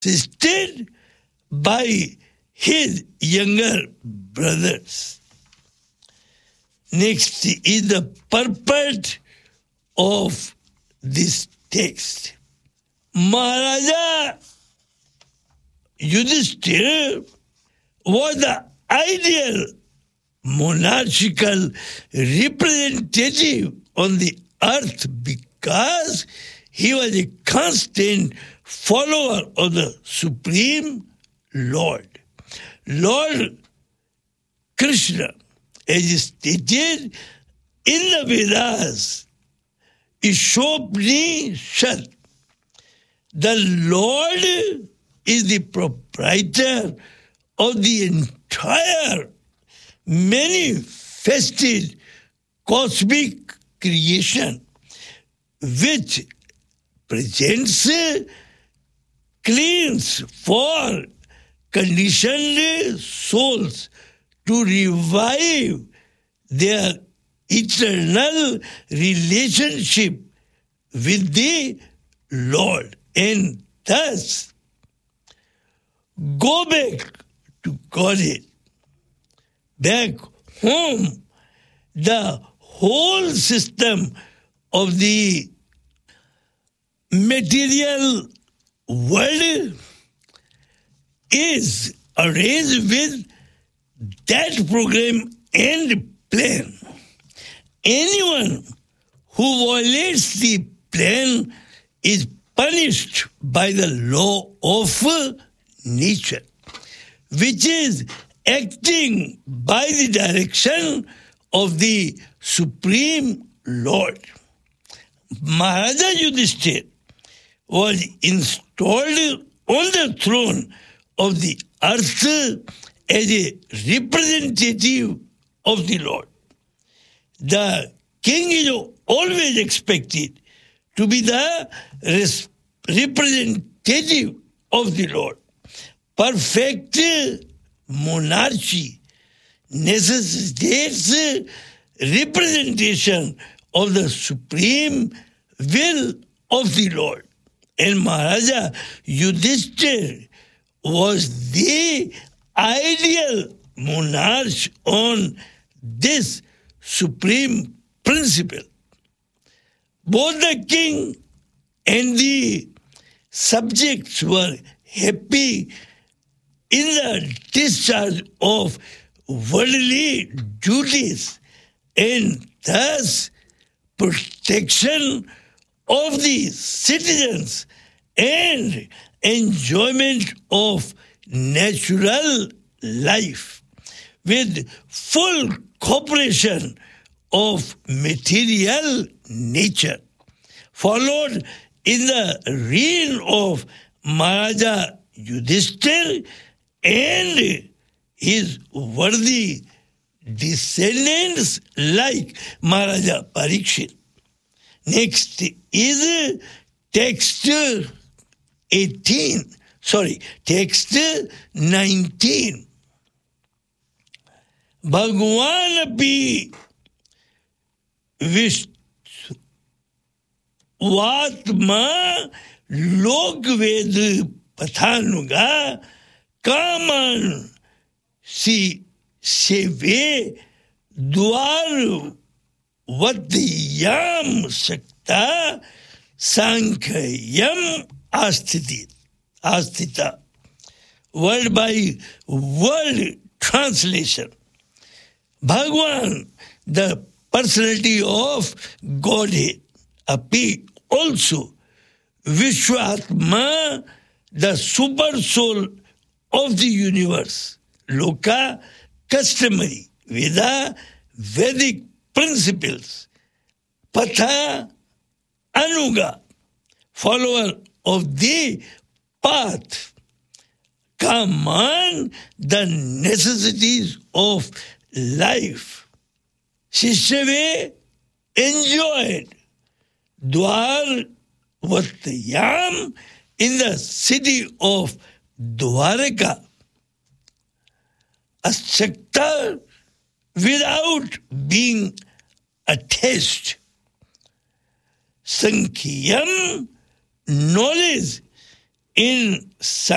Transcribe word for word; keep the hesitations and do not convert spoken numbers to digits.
assisted by his younger brothers. Next is the purport of this text. Maharaja Yudhishthira was the ideal monarchical representative on the earth because he was a constant follower of the Supreme Lord. Lord Krishna, as stated in the Vedas, Ishopnishad, the Lord is the proprietor of the entire manifested cosmic creation, which presents claims for conditioned souls to revive their eternal relationship with the Lord and thus go back to Godhead. Back home, the whole system of the material world is arranged with that program and plan. Anyone who violates the plan is punished by the law of nature, which is acting by the direction of the Supreme Lord. Maharaja Yudhishthira was installed on the throne of the earth as a representative of the Lord. The king is always expected to be the res- representative of the Lord. Perfect monarchy necessitates representation of the supreme will of the Lord. And Maharaja Yudhishthira was the ideal monarch on this supreme principle. Both the king and the subjects were happy in the discharge of worldly duties and thus protection of the citizens and enjoyment of natural life with full cooperation of material nature. Followed in the reign of Maharaja Yudhishthira and his worthy descendants like Maharaja Parikshit. Next is text eighteen, sorry, text nineteen. Bhagwan api Vishvatma Lokved Pathanuga Kaman Si Seve Dwar Vatyam Sakta Sankhayam Astiti Astita. Word by word translation. Bhagwan, the personality of Godhead, api also Vishwatma, the super soul of the universe, Loka, customary, Veda, Vedic principles, Patha, Anuga, follower of the path, Kaman, the necessities of life, Shishave, enjoyed, Dwar, Vatyam, in the city of Dwaraka, Asakta, without being attached. Sankhiyam, knowledge in